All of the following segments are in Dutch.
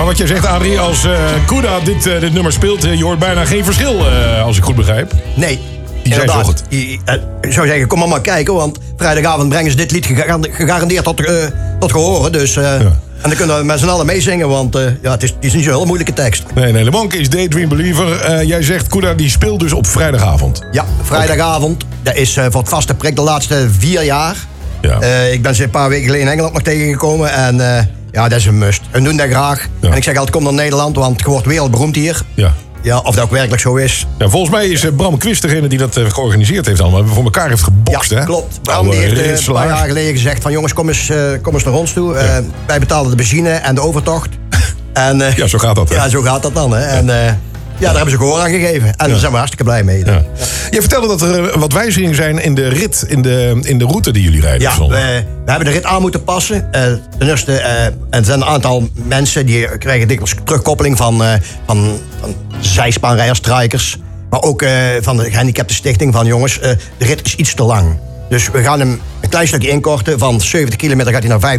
wat jij zegt, Adrie, als Kuda dit nummer speelt... je hoort bijna geen verschil, als ik goed begrijp. Nee. Die zei zo goed. Ik zou zeggen, kom maar kijken, want vrijdagavond brengen ze dit lied gegarandeerd tot gehoren. Dus, en dan kunnen we met z'n allen meezingen, want het is niet zo'n heel moeilijke tekst. Nee, Le Monk is Daydream Believer. Jij zegt, Kuda, die speelt dus op vrijdagavond. Ja, vrijdagavond. Dat is voor het vaste prik de laatste 4 jaar. Ja. Ik ben ze een paar weken geleden in Engeland nog tegengekomen en dat is een must. We doen dat graag. Ja. En ik zeg altijd, kom naar Nederland, want je wordt wereldberoemd hier. Ja. Ja, of dat ook werkelijk zo is. Ja, volgens mij is Bram Quist degene die dat georganiseerd heeft allemaal. Voor elkaar heeft gebokst, hè? Klopt. Bram die heeft een paar jaar geleden gezegd van... jongens, kom eens naar ons toe. Wij betalen de benzine en de overtocht. En, ja, zo gaat dat. Hè? Ja, zo gaat dat dan. Hè. En daar hebben ze gehoor aan gegeven. En daar zijn we hartstikke blij mee. Ja. Je vertelde dat er wat wijzigingen zijn in de rit, in de route die jullie rijden. Ja, we hebben de rit aan moeten passen. Ten eerste, en er zijn een aantal mensen die krijgen dikwijls terugkoppeling van zijspaanrijders, strikers. Maar ook van de gehandicapte stichting van jongens, de rit is iets te lang. Dus we gaan hem een klein stukje inkorten. Van 70 kilometer gaat hij naar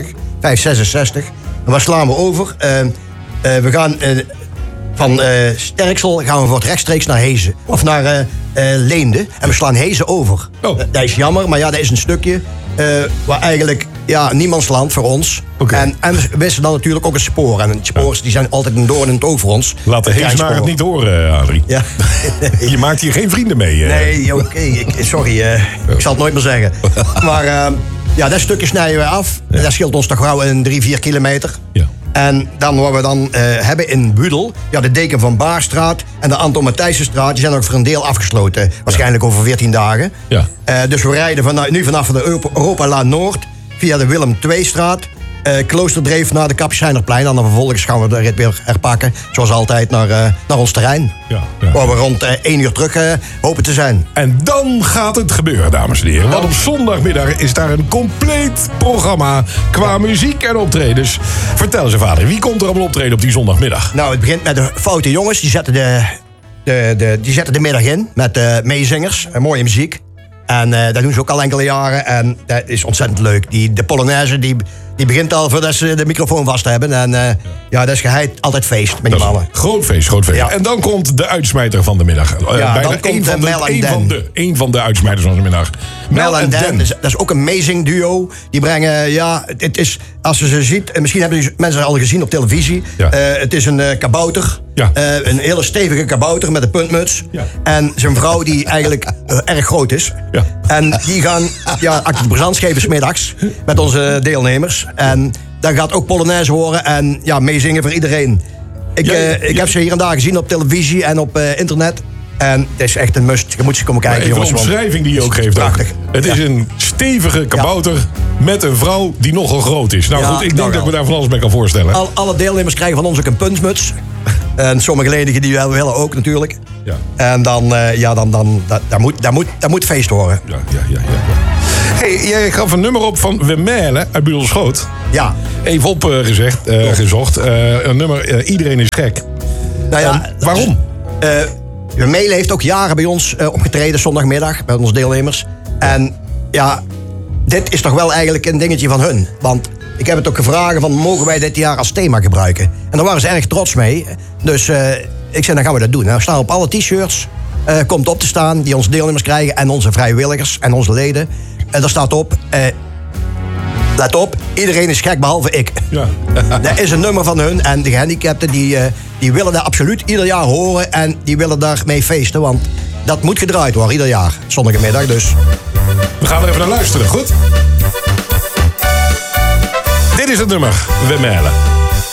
566. En waar slaan we over? We gaan... Van Sterksel gaan we voor het rechtstreeks naar Hezen. Of naar Leende. En we slaan Hezen over. Oh. Dat is jammer, maar ja, dat is een stukje... waar eigenlijk niemandsland voor ons. Okay. En we wisten dan natuurlijk ook het spoor. En het spoor die zijn altijd een doorn in het oog voor ons. Laat de Heesenaar het niet horen, Adrie. Ja. Je maakt hier geen vrienden mee. Nee, oké. Sorry, ik zal het nooit meer zeggen. Maar dat stukje snijden we af. Ja. Dat scheelt ons toch gauw een 3-4 kilometer. Ja. En dan wat we dan hebben in Budel... de Deken van Baarstraat en de Anton Matthijssenstraat... die zijn ook voor een deel afgesloten. Waarschijnlijk over 14 dagen. Ja. Dus we rijden vanaf de Europalaan Noord... via de Willem II-straat... Kloosterdreef naar de Kapucijnerplein... en dan vervolgens gaan we de rit weer herpakken... zoals altijd naar ons terrein. Ja. Waar we rond 1 uur terug hopen te zijn. En dan gaat het gebeuren, dames en heren. Want op zondagmiddag is daar een compleet programma... qua muziek en optredens. Vertel eens, vader, wie komt er allemaal optreden op die zondagmiddag? Nou, het begint met de Foute Jongens. Die zetten de middag in met meezingers en mooie muziek. En dat doen ze ook al enkele jaren. En dat is ontzettend leuk. De Polonaise die begint al voordat ze de microfoon vast hebben. En dat is geheid altijd feest met die mannen. Groot feest. Ja. En dan komt de uitsmijter van de middag. Dan komt een van de uitsmijters van de middag. Mel en Dan. Dat is ook een amazing duo. Die brengen, het is, als je ze ziet... Misschien hebben mensen al gezien op televisie. Ja. Het is een kabouter. Ja. Een hele stevige kabouter met een puntmuts. Ja. En zijn vrouw die eigenlijk erg groot is. Ja. En die gaan acte présence geven 's middags met onze deelnemers. En dan gaat ook Polonaise horen en meezingen voor iedereen. Ik heb ze hier en daar gezien op televisie en op internet. En het is echt een must. Je moet ze komen kijken, jongens. De omschrijving die je ook geeft. Prachtig. Het is een stevige kabouter met een vrouw die nogal groot is. Nou goed, ik denk dat ik me daar van alles mee kan voorstellen. Alle deelnemers krijgen van ons ook een puntmuts. En sommige ledigen die wel willen ook natuurlijk. Ja. En dan, daar moet feest horen. Ja. Hey, jij gaf een nummer op van Wemele uit Budelschoot. Ja. Even gezocht. Een nummer, Iedereen is gek. Nou ja, waarom? Wemele heeft ook jaren bij ons opgetreden zondagmiddag, bij onze deelnemers. En dit is toch wel eigenlijk een dingetje van hun. Want ik heb het ook gevraagd van, mogen wij dit jaar als thema gebruiken? En daar waren ze erg trots mee. Dus ik zei, dan gaan we dat doen. Nou, staan op alle t-shirts, komt op te staan, die onze deelnemers krijgen... en onze vrijwilligers en onze leden. En daar staat op, let op, iedereen is gek behalve ik. Ja. Dat is een nummer van hun. En de gehandicapten die willen dat absoluut ieder jaar horen... en die willen daarmee feesten, want dat moet gedraaid worden ieder jaar. Zondagmiddag dus. We gaan er even naar luisteren, goed? Dit is het nummer, Wemele.